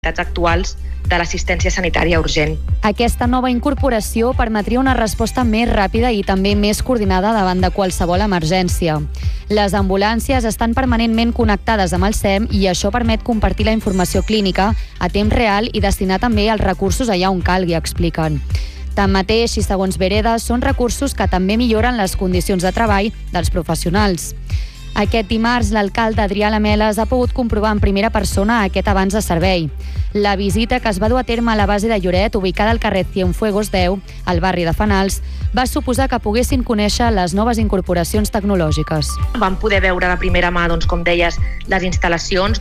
actuals de l'assistència sanitària urgent. Aquesta nova incorporació permetria una resposta més ràpida i també més coordinada davant de qualsevol emergència. Les ambulàncies estan permanentment connectades amb el SEM i això permet compartir la informació clínica a temps real i destinar també els recursos allà on calgui, expliquen. Tanmateix, i segons Vereda, són recursos que també milloren les condicions de treball dels professionals. Aquest dimarts, l'alcalde Adrià Lameles ha pogut comprovar en primera persona aquest avanç de servei. La visita que es va dur a terme a la base de Lloret, ubicada al carrer Cienfuegos 10, al barri de Fanals, va suposar que poguessin conèixer les noves incorporacions tecnològiques. Vam poder veure de primera mà, com deies, les instal·lacions,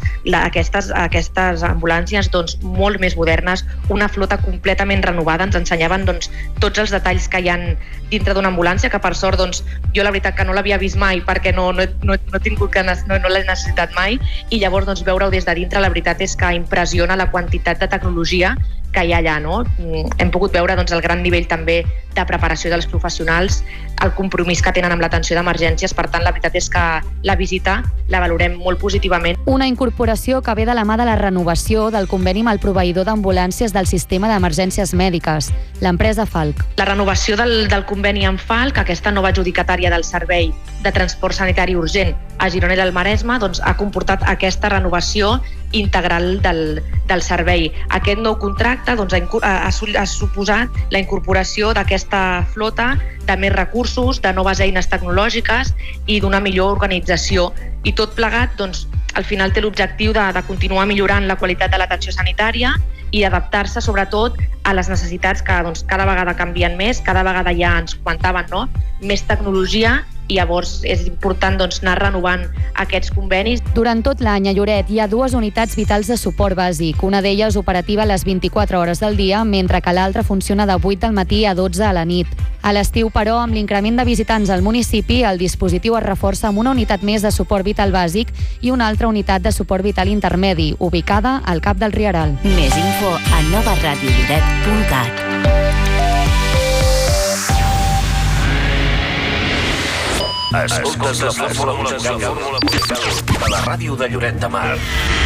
aquestes ambulàncies molt més modernes, una flota completament renovada. Ens ensenyaven tots els detalls que hi ha dintre d'una ambulància, que per sort jo la veritat que no l'havia vist mai perquè no l'he necessitat mai, i llavors veure-ho des de dintre, la veritat és que impressiona la quantitat de tecnologia que hi ha allà, no? Hem pogut veure el gran nivell també de preparació dels professionals, el compromís que tenen amb l'atenció d'emergències. Per tant, la veritat és que la visita la valorem molt positivament. Una incorporació que ve de la mà de la renovació del conveni amb el proveïdor d'ambulàncies del sistema d'emergències mèdiques, l'empresa Falc. La renovació del conveni amb Falc, aquesta nova adjudicatària del servei de transport sanitari urgent a Girona i al Maresme, ha comportat aquesta renovació integral del servei. Aquest nou contracte ha suposat la incorporació d'aquesta flota de més recursos, de noves eines tecnològiques i d'una millor organització. I tot plegat, al final té l'objectiu de continuar millorant la qualitat de l'atenció sanitària i adaptar-se sobretot a les necessitats que cada vegada canvien més, cada vegada ja ens comentaven, més tecnologia, i llavors és important anar renovant aquests convenis. Durant tot l'any a Lloret hi ha 2 unitats vitals de suport bàsic, una d'elles operativa a les 24 hores del dia, mentre que l'altra funciona de 8 del matí a 12 a la nit. A l'estiu, però, amb l'increment de visitants al municipi, el dispositiu es reforça amb una unitat més de suport vital bàsic i una altra unitat de suport vital intermedi, ubicada al Cap del Rieral. Més info a novaradiolloret.cat. Escoltes la fórmula musical de la ràdio de Lloret de Mar.